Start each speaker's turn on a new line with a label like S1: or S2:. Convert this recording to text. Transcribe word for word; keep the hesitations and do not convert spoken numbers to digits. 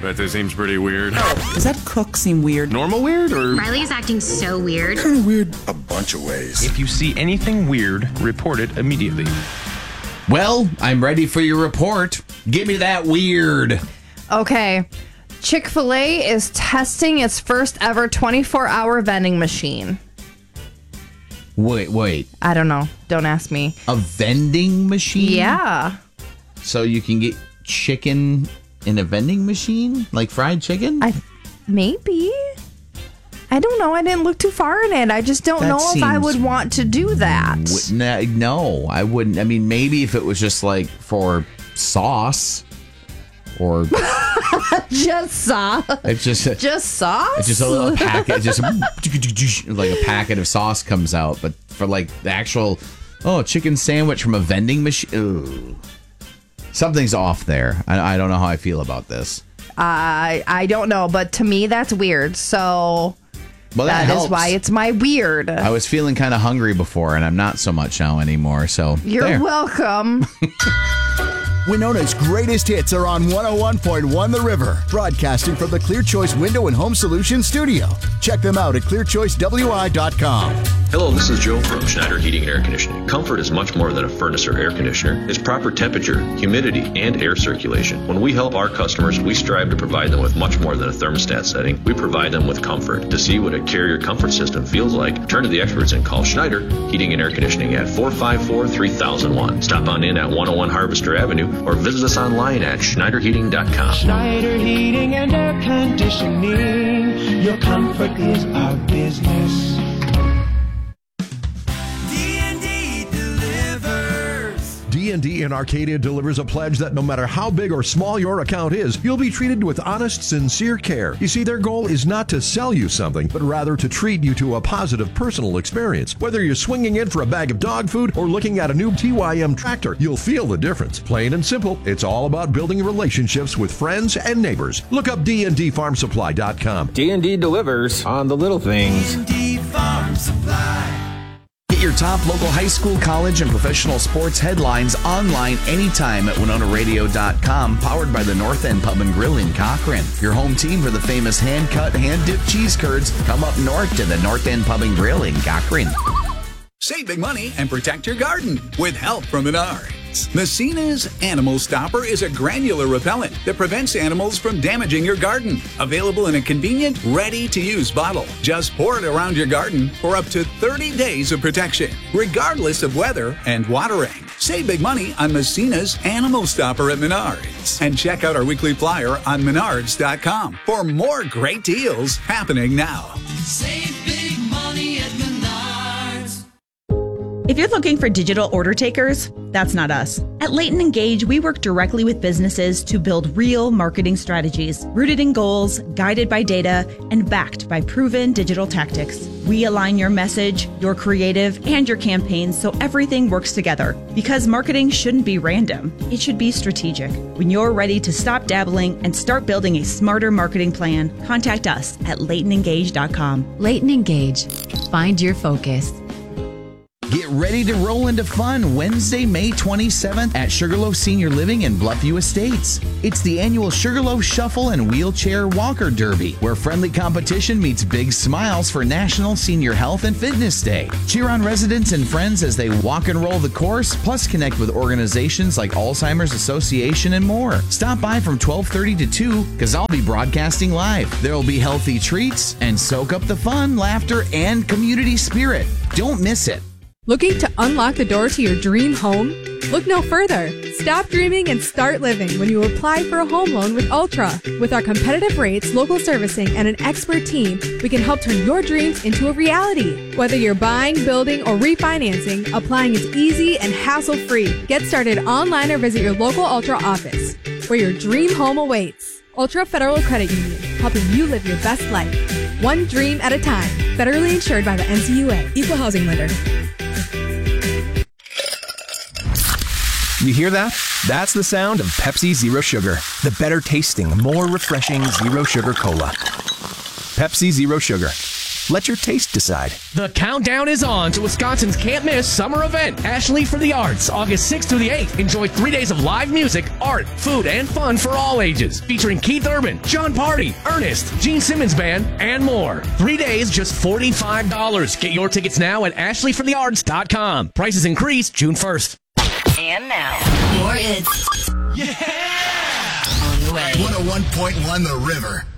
S1: That this seems pretty weird.
S2: Does that cook seem weird?
S1: Normal weird or?
S3: Riley is acting so weird.
S4: Kind of weird a bunch of ways.
S5: If you see anything weird, report it immediately.
S6: Well, I'm ready for your report. Give me that weird.
S7: Okay. Chick-fil-A is testing its first ever twenty-four hour vending machine.
S6: Wait, wait.
S7: I don't know. Don't ask me.
S6: A vending machine?
S7: Yeah.
S6: So you can get chicken in a vending machine? Like fried chicken?
S7: I maybe. I don't know. I didn't look too far in it. I just don't
S6: That
S7: know if I
S6: seems
S7: would want to do that.
S6: W- no, no, I wouldn't. I mean, maybe if it was just like for sauce or
S7: just sauce.
S6: It's just
S7: just sauce.
S6: It's just a little packet. Just like a packet of sauce comes out, but for like the actual oh chicken sandwich from a vending machine, something's off there. I, I don't know how I feel about this.
S7: I I don't know, but to me that's weird. So
S6: well, that,
S7: that is why it's my weird.
S6: I was feeling kind of hungry before, and I'm not so much now anymore. So
S7: you're
S6: there.
S7: welcome.
S8: Winona's greatest hits are on one oh one point one The River, broadcasting from the Clear Choice Window and Home Solutions studio. Check them out at clear choice w i dot com.
S9: Hello, this is Joe from Schneider Heating and Air Conditioning. Comfort is much more than a furnace or air conditioner. It's proper temperature, humidity, and air circulation. When we help our customers, we strive to provide them with much more than a thermostat setting. We provide them with comfort. To see what a Carrier comfort system feels like, turn to the experts and call Schneider Heating and Air Conditioning at four five four, three thousand one. Stop on in at one oh one Harvester Avenue or visit us online at schneider heating dot com.
S10: Schneider Heating and Air Conditioning. Your comfort is our business.
S11: D and D in Arcadia delivers a pledge that no matter how big or small your account is, you'll be treated with honest, sincere care. You see, their goal is not to sell you something, but rather to treat you to a positive personal experience. Whether you're swinging in for a bag of dog food or looking at a new T Y M tractor, you'll feel the difference. Plain and simple, it's all about building relationships with friends and neighbors. Look up D and D farm supply dot com.
S5: D and D delivers on the little things.
S12: D and D Farm Supply.
S13: Get your top local high school, college, and professional sports headlines online anytime at winona radio dot com, powered by the North End Pub and Grill in Cochrane. Your home team for the famous hand-cut, hand-dipped cheese curds. Come up north to the North End Pub and Grill in Cochrane.
S14: Save big money and protect your garden with help from Menards. Messina's Animal Stopper is a granular repellent that prevents animals from damaging your garden. Available in a convenient, ready-to-use bottle. Just pour it around your garden for up to thirty days of protection, regardless of weather and watering. Save big money on Messina's Animal Stopper at Menards. And check out our weekly flyer on menards dot com for more great deals happening now.
S12: Save big money at Menards.
S15: If you're looking for digital order takers, that's not us. At Leighton Engage, we work directly with businesses to build real marketing strategies, rooted in goals, guided by data, and backed by proven digital tactics. We align your message, your creative, and your campaigns so everything works together. Because marketing shouldn't be random, it should be strategic. When you're ready to stop dabbling and start building a smarter marketing plan, contact us at leighton engage dot com.
S16: Leighton Engage. Find your focus.
S13: Get ready to roll into fun Wednesday, May twenty-seventh at Sugarloaf Senior Living in Bluffview Estates. It's the annual Sugarloaf Shuffle and Wheelchair Walker Derby, where friendly competition meets big smiles for National Senior Health and Fitness Day. Cheer on residents and friends as they walk and roll the course, plus connect with organizations like Alzheimer's Association and more. Stop by from twelve thirty to two, because I'll be broadcasting live. There will be healthy treats and soak up the fun, laughter, and community spirit. Don't miss it.
S17: Looking to unlock the door to your dream home? Look no further. Stop dreaming and start living when you apply for a home loan with Ultra. With our competitive rates, local servicing, and an expert team, we can help turn your dreams into a reality. Whether you're buying, building, or refinancing, applying is easy and hassle-free. Get started online or visit your local Ultra office, where your dream home awaits. Ultra Federal Credit Union, helping you live your best life. One dream at a time. Federally insured by the N C U A. Equal housing lender.
S18: You hear that? That's the sound of Pepsi Zero Sugar. The better tasting, more refreshing Zero Sugar Cola. Pepsi Zero Sugar. Let your taste decide.
S1: The countdown is on to Wisconsin's can't-miss summer event, Ashley for the Arts, August sixth through the eighth. Enjoy three days of live music, art, food, and fun for all ages, featuring Keith Urban, John Party, Ernest, Gene Simmons Band, and more. Three days, just forty-five dollars. Get your tickets now at ashley for the arts dot com. Prices increase June first.
S19: And now, more hits.
S8: Yeah! On the way. one oh one point one The River.